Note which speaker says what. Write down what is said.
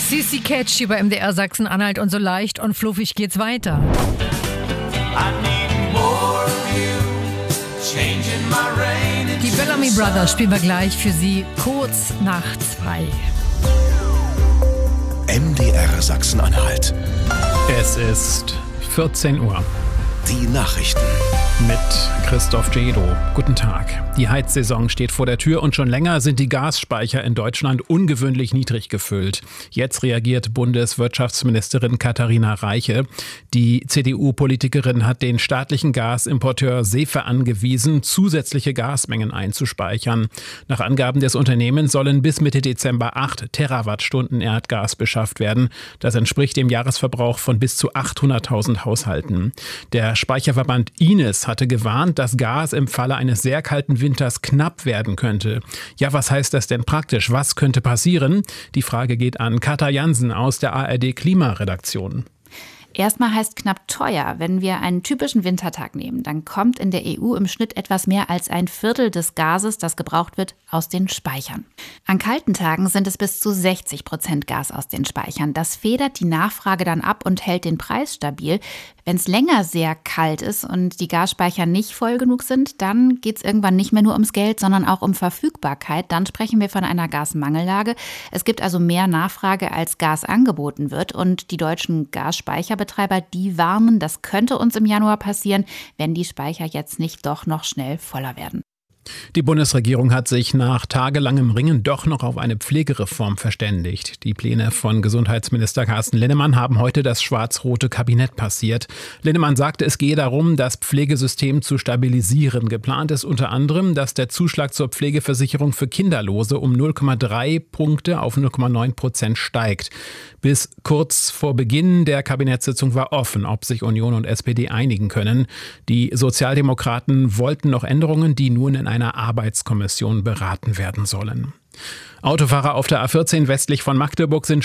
Speaker 1: Sissi Catch hier bei MDR Sachsen-Anhalt und so leicht und fluffig geht's weiter. Die Bellamy Brothers spielen wir gleich für Sie kurz nach 2.
Speaker 2: MDR Sachsen-Anhalt.
Speaker 3: Es ist 14 Uhr.
Speaker 2: Die Nachrichten.
Speaker 3: Mit Christoph Jedo. Guten Tag. Die Heizsaison steht vor der Tür und schon länger sind die Gasspeicher in Deutschland ungewöhnlich niedrig gefüllt. Jetzt reagiert Bundeswirtschaftsministerin Katharina Reiche. Die CDU-Politikerin hat den staatlichen Gasimporteur SEFE angewiesen, zusätzliche Gasmengen einzuspeichern. Nach Angaben des Unternehmens sollen bis Mitte Dezember 8 Terawattstunden Erdgas beschafft werden. Das entspricht dem Jahresverbrauch von bis zu 800.000 Haushalten. Der Speicherverband Ines hatte gewarnt, dass Gas im Falle eines sehr kalten Winters knapp werden könnte. Ja, was heißt das denn praktisch? Was könnte passieren? Die Frage geht an Katja Jansen aus der ARD Klimaredaktion.
Speaker 4: Erstmal heißt knapp teuer. Wenn wir einen typischen Wintertag nehmen, dann kommt in der EU im Schnitt etwas mehr als ein Viertel des Gases, das gebraucht wird, aus den Speichern. An kalten Tagen sind es bis zu 60% Gas aus den Speichern. Das federt die Nachfrage dann ab und hält den Preis stabil. Wenn es länger sehr kalt ist und die Gasspeicher nicht voll genug sind, dann geht es irgendwann nicht mehr nur ums Geld, sondern auch um Verfügbarkeit. Dann sprechen wir von einer Gasmangellage. Es gibt also mehr Nachfrage, als Gas angeboten wird. Und die deutschen Gasspeicherbetreiber, die warnen, das könnte uns im Januar passieren, wenn die Speicher jetzt nicht doch noch schnell voller werden.
Speaker 3: Die Bundesregierung hat sich nach tagelangem Ringen doch noch auf eine Pflegereform verständigt. Die Pläne von Gesundheitsminister Carsten Linnemann haben heute das schwarz-rote Kabinett passiert. Linnemann sagte, es gehe darum, das Pflegesystem zu stabilisieren. Geplant ist unter anderem, dass der Zuschlag zur Pflegeversicherung für Kinderlose um 0,3 Punkte auf 0,9% steigt. Bis kurz vor Beginn der Kabinettssitzung war offen, ob sich Union und SPD einigen können. Die Sozialdemokraten wollten noch Änderungen, die nun in einer Arbeitskommission beraten werden sollen. Autofahrer auf der A14 westlich von Magdeburg sind